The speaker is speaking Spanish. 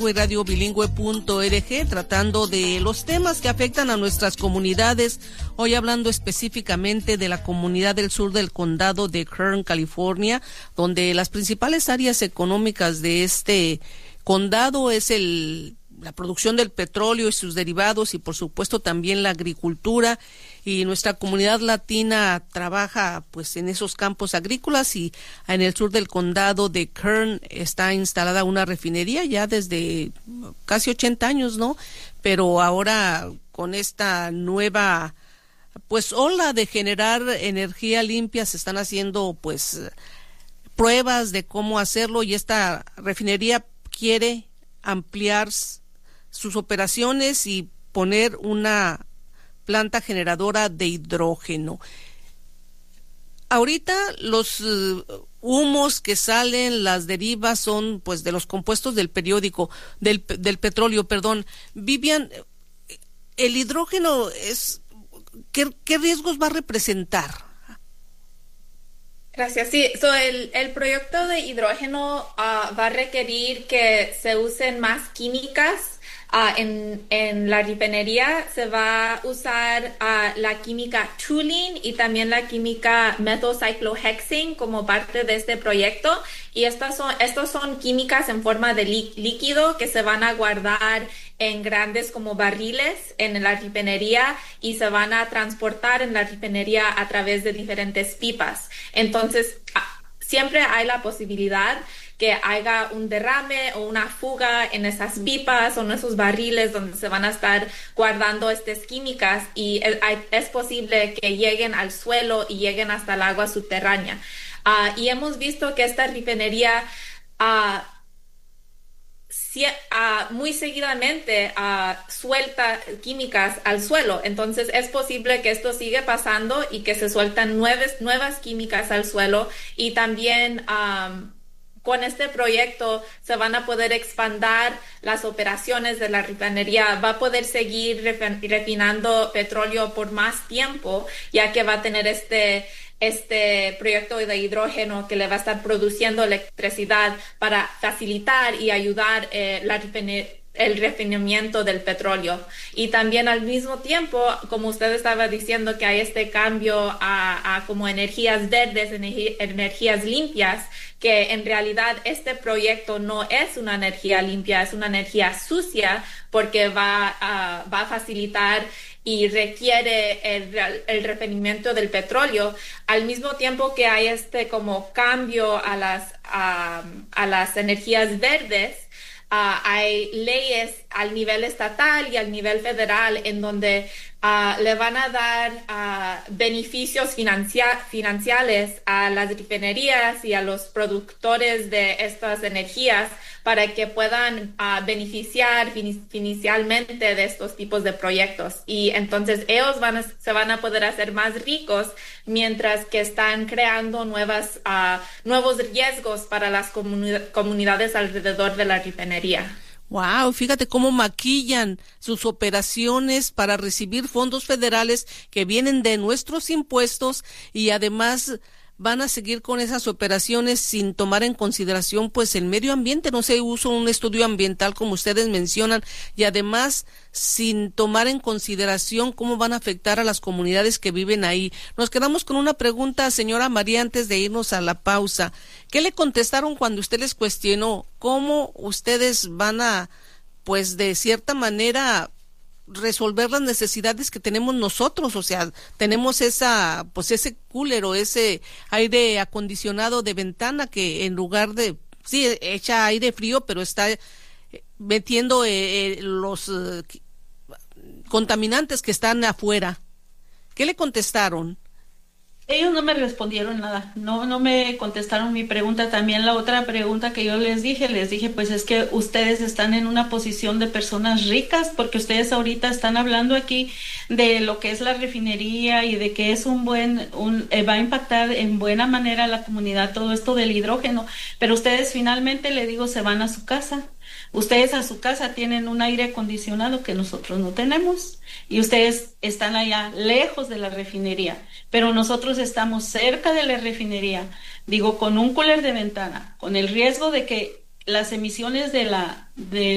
radiobilingüe.org, tratando de los temas que afectan a nuestras comunidades. Hoy hablando específicamente de la comunidad del sur del condado de Kern, California, donde las principales áreas económicas de este condado es la producción del petróleo y sus derivados, y por supuesto también la agricultura, y nuestra comunidad latina trabaja pues en esos campos agrícolas. Y en el sur del condado de Kern está instalada una refinería ya desde casi 80 años, ¿no? Pero ahora con esta nueva pues ola de generar energía limpia se están haciendo pues pruebas de cómo hacerlo, y esta refinería quiere ampliar sus operaciones y poner una planta generadora de hidrógeno. Ahorita los humos que salen, las derivas son pues de los compuestos del petróleo, perdón. Vivian, el hidrógeno ¿qué riesgos va a representar? Gracias. Sí, el proyecto de hidrógeno va a requerir que se usen más químicas. En la refinería se va a usar la química toluene y también la química methylcyclohexane como parte de este proyecto, y estos son químicas en forma de líquido que se van a guardar en grandes como barriles en la refinería y se van a transportar en la refinería a través de diferentes pipas. Entonces, siempre hay la posibilidad que haya un derrame o una fuga en esas pipas o en esos barriles donde se van a estar guardando estas químicas, y es posible que lleguen al suelo y lleguen hasta el agua subterránea. Y hemos visto que esta refinería muy seguidamente suelta químicas al suelo. Entonces es posible que esto siga pasando y que se sueltan nuevas químicas al suelo, y también con este proyecto se van a poder expandir las operaciones de la refinería. Va a poder seguir refinando petróleo por más tiempo, ya que va a tener este proyecto de hidrógeno que le va a estar produciendo electricidad para facilitar y ayudar el refinamiento del petróleo. Y también al mismo tiempo, como usted estaba diciendo, que hay este cambio a como energías verdes, energías limpias, que en realidad este proyecto no es una energía limpia, es una energía sucia, porque va a facilitar y requiere el refinamiento del petróleo, al mismo tiempo que hay como cambio a las energías verdes. Hay leyes al nivel estatal y al nivel federal en donde le van a dar beneficios financieros a las refinerías y a los productores de estas energías para que puedan beneficiar financieramente de estos tipos de proyectos. Y entonces ellos se van a poder hacer más ricos mientras que están creando nuevos riesgos para las comunidades alrededor de la refinería. Wow, fíjate cómo maquillan sus operaciones para recibir fondos federales que vienen de nuestros impuestos, y además van a seguir con esas operaciones sin tomar en consideración pues el medio ambiente. No se usa un estudio ambiental como ustedes mencionan, y además sin tomar en consideración cómo van a afectar a las comunidades que viven ahí. Nos quedamos con una pregunta, señora María, antes de irnos a la pausa. ¿Qué le contestaron cuando usted les cuestionó cómo ustedes van a, pues de cierta manera, resolver las necesidades que tenemos nosotros? O sea, tenemos ese cooler o ese aire acondicionado de ventana que en lugar de, sí, echa aire frío, pero está metiendo los contaminantes que están afuera. ¿Qué le contestaron? Ellos no me respondieron nada, no me contestaron mi pregunta. También la otra pregunta que yo les dije, pues es que ustedes están en una posición de personas ricas, porque ustedes ahorita están hablando aquí de lo que es la refinería y de que es va a impactar en buena manera a la comunidad todo esto del hidrógeno, pero ustedes finalmente, le digo, se van a su casa. Ustedes a su casa tienen un aire acondicionado que nosotros no tenemos, y ustedes están allá lejos de la refinería, pero nosotros estamos cerca de la refinería, digo, con un cooler de ventana, con el riesgo de que las emisiones de